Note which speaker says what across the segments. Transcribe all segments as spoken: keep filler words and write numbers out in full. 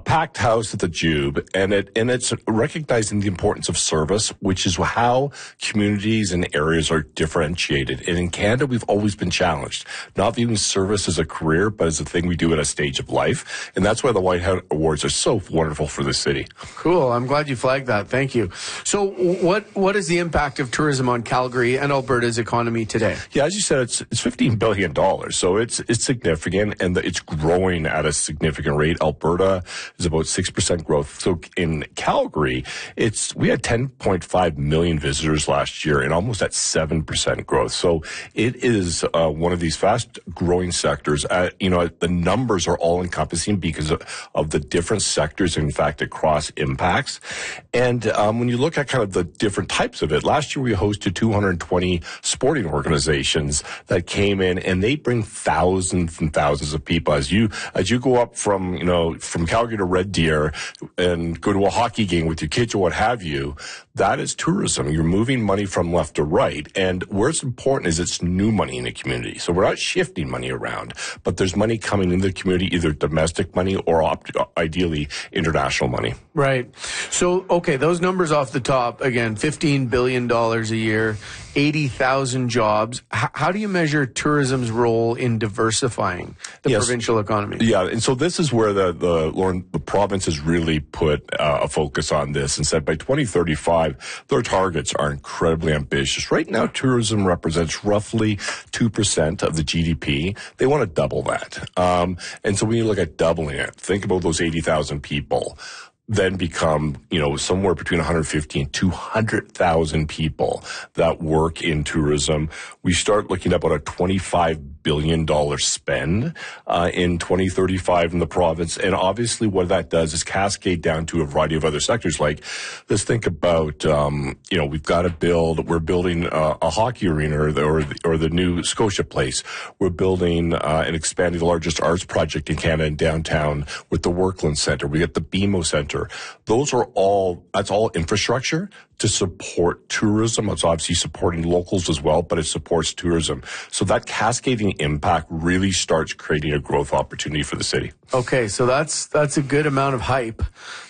Speaker 1: packed house at the Jube, and it and it's recognizing the importance of service, which is how communities and areas are differentiated. And in Canada, we've always been challenged, not viewing service as a career, but as a thing we do at a stage of life. And that's why the White Hat Awards are so wonderful for the city.
Speaker 2: Cool. I'm glad you flagged that. Thank you. So what what is the impact of tourism on Calgary and Alberta's economy today?
Speaker 1: Yeah, as you said, it's it's fifteen billion dollars. So it's it's significant, and it's growing at a significant rate. Alberta is about six percent growth. So in Calgary, it's we had ten point five million visitors last year and almost at seven percent growth. So it is uh, one of these fast growing sectors. Uh, you know, the numbers are all encompassing because of, of the different sectors, in fact, across impacts. And um, when you look at kind of the different types of it, last year we hosted two hundred twenty sporting organizations that came in, and they bring thousands and thousands of people. As you as you go up from, you know, from Calgary to Red Deer and go to a hockey game with your kids or what have you, that is tourism. You're moving money from left to right. And where it's important is it's new money in the community. So we're not shifting money around, but there's money coming into the community, either domestic money or op- ideally international money.
Speaker 2: Right. So, okay, those numbers off the top, again, fifteen billion dollars a year, eighty thousand jobs. H- how do you measure tourism's role in diversifying the yes. provincial economy?
Speaker 1: Yeah, and so this is where the the, Lauren, the province has really put uh, a focus on this and said by twenty thirty-five, their targets are incredibly ambitious. Right now, tourism represents roughly two percent of the G D P. They want to double that. Um, and so when you look at doubling it, think about those eighty thousand people. Then become, you know, somewhere between one hundred fifty and two hundred thousand people that work in tourism. We start looking at about a twenty-five billion dollars spend uh, in twenty thirty-five in the province. And obviously what that does is cascade down to a variety of other sectors. Like, let's think about, um, you know, we've got to build, we're building a, a hockey arena or the, or the, or the new Scotia Place. We're building uh, and expanding the largest arts project in Canada in downtown with the Workland Center. We got the B M O Center. Those are all, that's all infrastructure to support tourism. It's obviously supporting locals as well, but it supports tourism. So that cascading impact really starts creating a growth opportunity for the city.
Speaker 2: Okay, so that's that's a good amount of hype.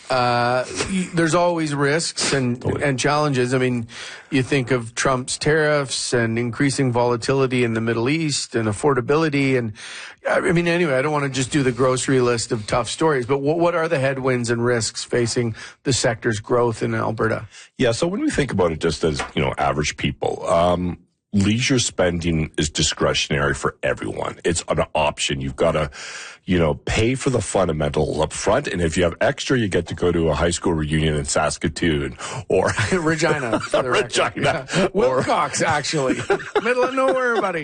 Speaker 2: Uh, there's always risks and, totally. and challenges. I mean, you think of Trump's tariffs and increasing volatility in the Middle East and affordability. And I mean, anyway, I don't want to just do the grocery list of tough stories, but what, what are the headwinds and risks facing the sector's growth in Alberta?
Speaker 1: Yeah, so when we think about it just as, you know, average people, um, leisure spending is discretionary for everyone. It's an option. You've got to, you know, pay for the fundamentals up front. And if you have extra, you get to go to a high school reunion in Saskatoon or
Speaker 2: Regina. For the
Speaker 1: Regina.
Speaker 2: Yeah. Wilcox, actually. Middle of nowhere, buddy.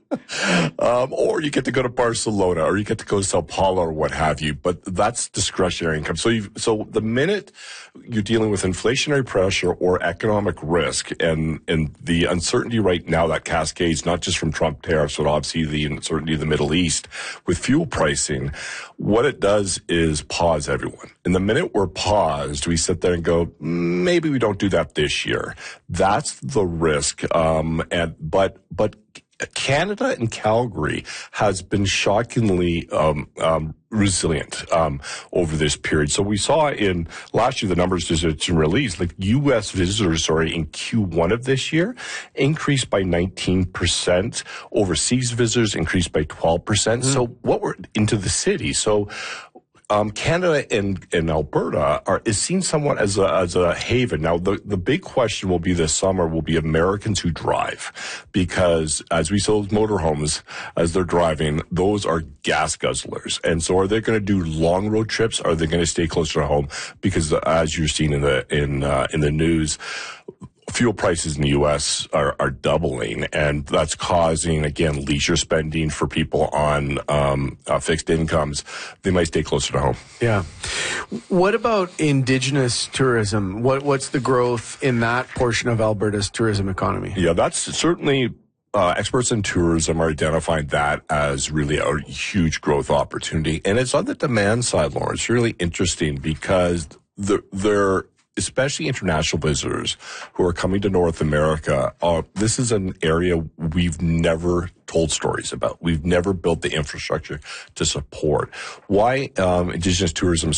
Speaker 1: Um, or you get to go to Barcelona or you get to go to Sao Paulo or what have you. But that's discretionary income. So you so the minute you're dealing with inflationary pressure or economic risk and, and the uncertainty right now that cascades not just from Trump tariffs, but obviously the uncertainty of the Middle East with fuel pricing, what it does is pause everyone. And the minute we're paused, we sit there and go, maybe we don't do that this year. That's the risk. Um, and, but, but Canada and Calgary has been shockingly um, um, resilient um, over this period. So we saw in last year, the numbers just released, like U S visitors, sorry, in Q one of this year increased by nineteen percent. Overseas visitors increased by twelve percent. Mm. So what we're into the city. So Um, Canada and, and Alberta are is seen somewhat as a as a haven. Now, the, the big question will be this summer will be Americans who drive, because as we saw those motorhomes as they're driving, those are gas guzzlers. And so, are they going to do long road trips? Or are they going to stay closer to home? Because as you're seeing in the in uh, in the news, fuel prices in the U S are, are doubling, and that's causing, again, leisure spending for people on um, uh, fixed incomes. They might stay closer to home.
Speaker 2: Yeah. What about Indigenous tourism? What What's the growth in that portion of Alberta's tourism economy?
Speaker 1: Yeah, that's certainly... Uh, experts in tourism are identifying that as really a huge growth opportunity. And it's on the demand side, Lauren. It's really interesting because the, they're especially international visitors who are coming to North America, uh, this is an area we've never told stories about. We've never built the infrastructure to support. Why um, Indigenous tourism